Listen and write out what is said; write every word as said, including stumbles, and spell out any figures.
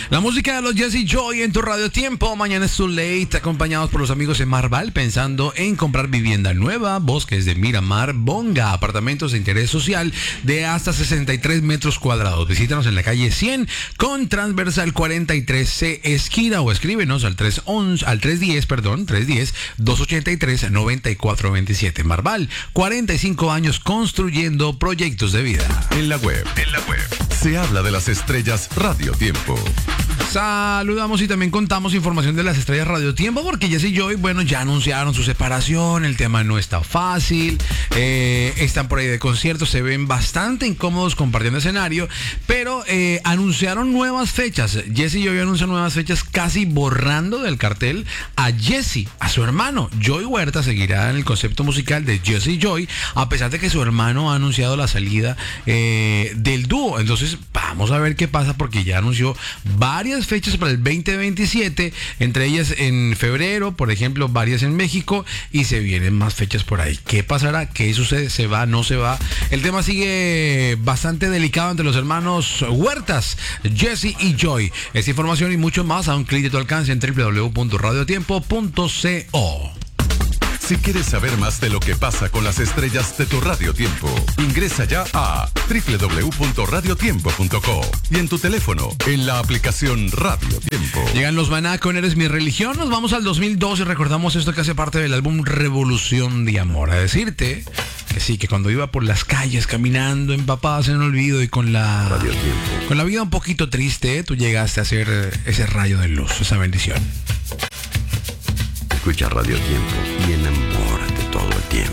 La música de los Jesse Joy en tu Radio Tiempo. Mañana es too late, acompañados por los amigos de Marval, pensando en comprar vivienda nueva. Bosques de Miramar, Bonga, apartamentos de interés social de hasta sesenta y tres metros cuadrados. Visítanos en la calle cien con transversal cuarenta y tres C esquina o escríbenos al tres once, al tres diez, perdón, tres diez, dos ochenta y tres, noventa y cuatro veintisiete. Marval, cuarenta y cinco años construyendo proyectos de vida. En la web, en la web, se habla de las estrellas Radio Tiempo. Saludamos y también contamos información de las estrellas Radio Tiempo, porque Jesse y Joy, bueno, ya anunciaron su separación, el tema no está fácil, eh, están por ahí de conciertos, se ven bastante incómodos compartiendo escenario, pero eh, anunciaron nuevas fechas. Jesse y Joy anuncian nuevas fechas, casi borrando del cartel a Jesse, a su hermano. Joy Huerta seguirá en el concepto musical de Jesse y Joy, a pesar de que su hermano ha anunciado la salida eh, del dúo. Entonces vamos a ver qué pasa, porque ya anunció varias fechas para el veinte veintisiete, entre ellas en febrero, por ejemplo, varias en México, y se vienen más fechas por ahí. ¿Qué pasará? ¿Qué sucede? ¿Se va? ¿No se va? El tema sigue bastante delicado entre los hermanos Huertas, Jesse y Joy. Esta información y mucho más a un clic de tu alcance en doble u doble u doble u punto radio tiempo punto co. Si quieres saber más de lo que pasa con las estrellas de tu Radio Tiempo, ingresa ya a doble u doble u doble u punto radio tiempo punto co y en tu teléfono, en la aplicación Radio Tiempo. Llegan los Maná con Eres mi religión. Nos vamos al dos mil dos y recordamos esto que hace parte del álbum Revolución de Amor. A decirte que sí, que cuando iba por las calles caminando, empapadas en el olvido y con la Radio Tiempo, con la vida un poquito triste, tú llegaste a ser ese rayo de luz, esa bendición. Escucha Radio Tiempo y enamórate todo el tiempo.